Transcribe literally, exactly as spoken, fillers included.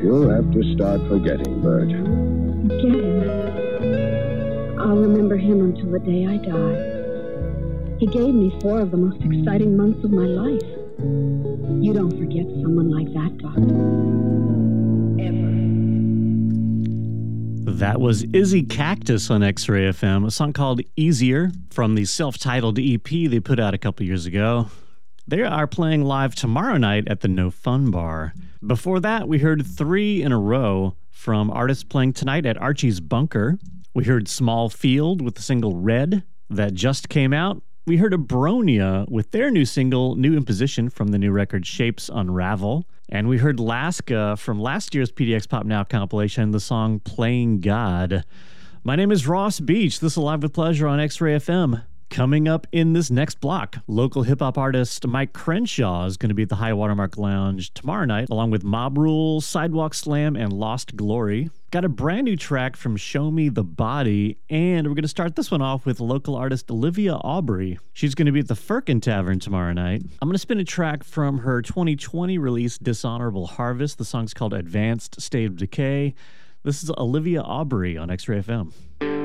You'll have to start forgetting Bert. Forget him. I'll remember him until the day I die. He gave me four of the most exciting months of my life. You don't forget someone like that, Doctor. Ever. That was Izzy Cactus on X-Ray F M, a song called Easier from the self-titled E P they put out a couple years ago. They are playing live tomorrow night at the No Fun Bar. Before that, we heard three in a row from artists playing tonight at Archie's Bunker. We heard Small Field with the single Red that just came out. We heard Abronia with their new single, New Imposition, from the new record Shapes Unravel. And we heard Laska from last year's P D X Pop Now compilation, the song Playing God. My name is Ross Beach. This is Live with Pleasure on X-Ray F M. Coming up in this next block, local hip-hop artist Mike Crenshaw is going to be at the High Watermark Lounge tomorrow night, along with Mob Rule, Sidewalk Slam, and Lost Glory. Got a brand new track from Show Me the Body, and we're going to start this one off with local artist Olivia Aubrey. She's going to be at the Firkin Tavern tomorrow night. I'm going to spin a track from her twenty twenty release, Dishonorable Harvest. The song's called Advanced State of Decay. This is Olivia Aubrey on X-Ray F M.